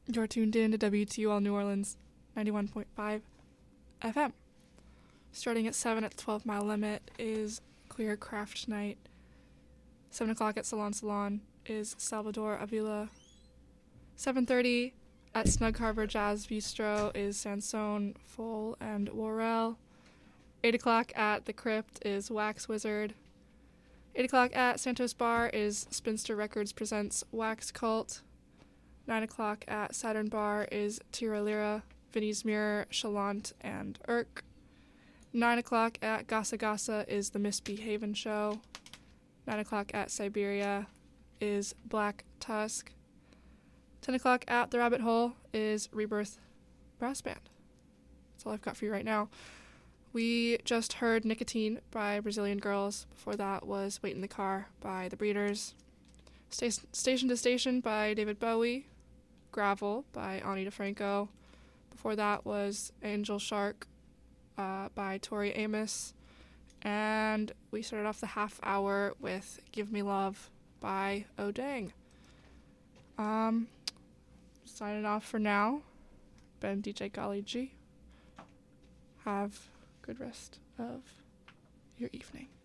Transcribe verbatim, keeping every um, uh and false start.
You're tuned in to W T U L New Orleans, ninety-one point five F M. Starting at seven at the twelve mile limit is Queer Craft Night. seven o'clock at Salon Salon is Salvador Avila. seven thirty at Snug Harbor Jazz Bistro is Sansone, Full, and Worrell. eight o'clock at The Crypt is Wax Wizard. eight o'clock at Santos Bar is Spinster Records presents Wax Cult. nine o'clock at Saturn Bar is Tira Lira, Vinnie's Mirror, Chalant, and Irk. nine o'clock at Gasa Gasa is The Misbehaven Show. nine o'clock at Siberia is Black Tusk. ten o'clock at The Rabbit Hole is Rebirth Brass Band. That's all I've got for you right now. We just heard Nicotine by Brazilian Girls. Before that was Wait in the Car by The Breeders. Sta- Station to Station by David Bowie. Gravel by Ani DeFranco. Before that was Angel Shark uh, by Tori Amos. And we started off the half hour with Give Me Love by Oh Dang. Um, signing off for now. Been D J Golly G. Have a good rest of your evening.